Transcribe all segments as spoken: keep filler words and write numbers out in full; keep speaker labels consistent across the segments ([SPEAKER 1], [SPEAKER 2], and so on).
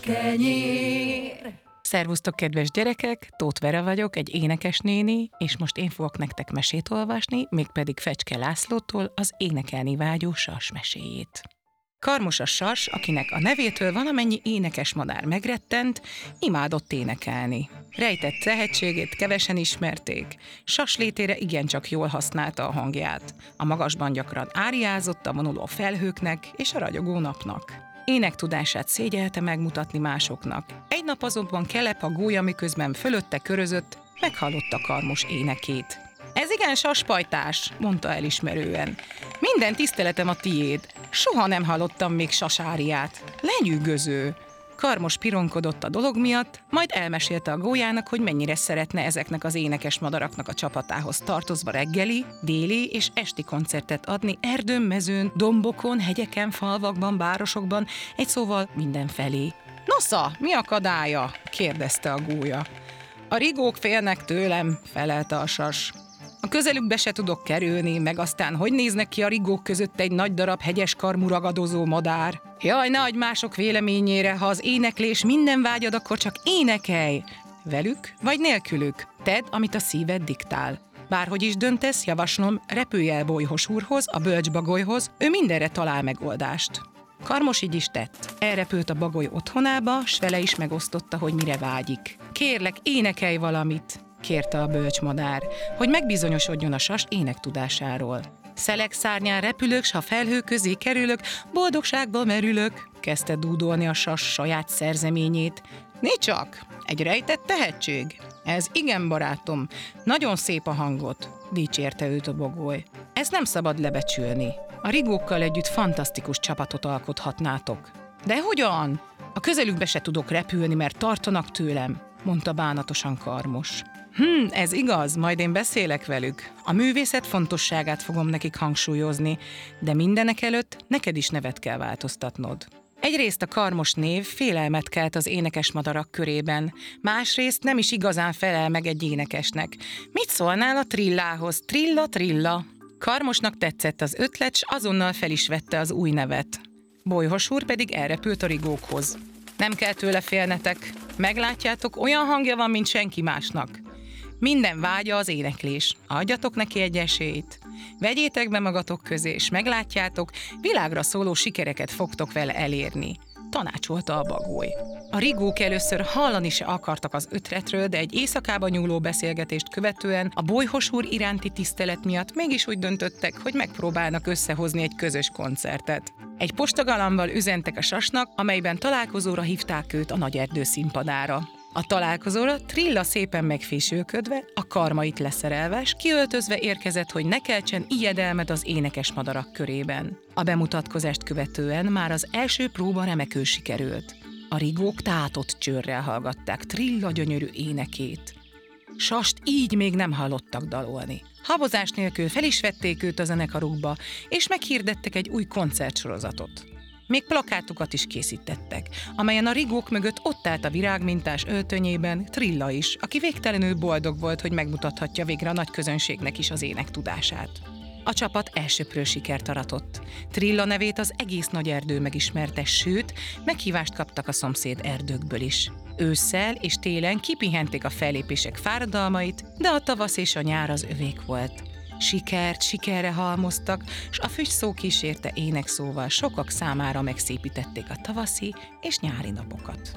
[SPEAKER 1] Kenyér.
[SPEAKER 2] Szervusztok, kedves gyerekek! Tóth Vera vagyok, egy énekesnéni, és most én fogok nektek mesét olvasni, mégpedig Fecske Lászlótól az Énekelni vágyó sas meséjét. Karmos a sas, akinek a nevétől valamennyi énekes madár megrettent, imádott énekelni. Rejtett tehetségét kevesen ismerték, sas létére igencsak jól használta a hangját. A magasban gyakran áriázott a vonuló felhőknek és a ragyogó napnak. Énektudását szégyelte megmutatni másoknak. Egy nap azonban kelep a gólya, miközben fölötte körözött, meghallotta Karmos énekét. Ez igen saspajtás, mondta elismerően. Minden tiszteletem a tiéd. Soha nem hallottam még sasáriát. Lenyűgöző. Karmos pironkodott a dolog miatt, majd elmesélte a gólyának, hogy mennyire szeretne ezeknek az énekes madaraknak a csapatához tartozva reggeli, déli és esti koncertet adni erdőn, mezőn, dombokon, hegyeken, falvakban, városokban, egy szóval mindenfelé. Nosza, mi akadálya? Kérdezte a gólya. A rigók félnek tőlem, felelte a sas. A közelükbe se tudok kerülni, meg aztán hogy néznek ki a rigók között egy nagy darab hegyes karmú ragadozó madár? Jaj, ne adj mások véleményére, ha az éneklés minden vágyad, akkor csak énekelj! Velük vagy nélkülük? Tedd, amit a szíved diktál. Bárhogy is döntesz, javaslom, repülj el Bolyhos úrhoz, a bölcsbagolyhoz, ő mindenre talál megoldást. Karmos így is tett. Elrepült a bagoly otthonába, s vele is megosztotta, hogy mire vágyik. Kérlek, énekelj valamit! Kérte a bölcsmadár, hogy megbizonyosodjon a sas énektudásáról. Szelek szárnyán repülök, s ha felhő közé kerülök, boldogságba merülök, kezdte dúdolni a sas saját szerzeményét. Né csak, egy rejtett tehetség. Ez igen, barátom, nagyon szép a hangot, dicsérte őt a bagoly. Ezt nem szabad lebecsülni. A rigókkal együtt fantasztikus csapatot alkothatnátok. De hogyan? A közelükbe se tudok repülni, mert tartanak tőlem, mondta bánatosan Karmos. Hm, ez igaz, majd én beszélek velük. A művészet fontosságát fogom nekik hangsúlyozni, de mindenek előtt neked is nevet kell változtatnod. Egyrészt a Karmos név félelmet kelt az énekes madarak körében, másrészt nem is igazán felel meg egy énekesnek. Mit szólnál a trillához? Trilla, trilla. Karmosnak tetszett az ötlet, s azonnal fel is vette az új nevet. Bolyhos úr pedig elrepült a rigókhoz. Nem kell tőle félnetek, meglátjátok, olyan hangja van, mint senki másnak. Minden vágya az éneklés. Adjatok neki egy esélyt. Vegyétek be magatok közé, és meglátjátok, világra szóló sikereket fogtok vele elérni. Tanácsolta a bagoly. A rigók először hallani se akartak az ötletről, de egy éjszakába nyúló beszélgetést követően a Bolyhos úr iránti tisztelet miatt mégis úgy döntöttek, hogy megpróbálnak összehozni egy közös koncertet. Egy postagalambal üzentek a sasnak, amelyben találkozóra hívták őt a Nagyerdő színpadára. A találkozóra Trilla szépen megfésülködve, a karmait leszerelve, s kiöltözve érkezett, hogy ne keltsen ijedelmet az énekes madarak körében. A bemutatkozást követően már az első próba remekül sikerült. A rigók tátott csőrrel hallgatták Trilla gyönyörű énekét. Sast így még nem hallottak dalolni. Habozás nélkül fel is vették őt a zenekarukba, és meghirdettek egy új koncertsorozatot. Még plakátokat is készítettek, amelyen a rigók mögött ott állt a virágmintás öltönyében Trilla is, aki végtelenül boldog volt, hogy megmutathatja végre a nagy közönségnek is az ének tudását. A csapat elsöprő sikert aratott. Trilla nevét az egész Nagyerdő megismerte, sőt, meghívást kaptak a szomszéd erdőkből is. Ősszel és télen kipihenték a fellépések fáradalmait, de a tavasz és a nyár az övék volt. Sikert, sikerre halmoztak, s a füstszó kísérte énekszóval sokak számára megszépítették a tavaszi és nyári napokat.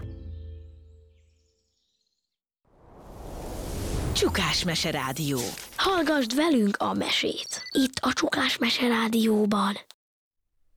[SPEAKER 3] Csukás Mese Rádió.
[SPEAKER 4] Hallgasd velünk a mesét, itt a Csukás Mese Rádióban.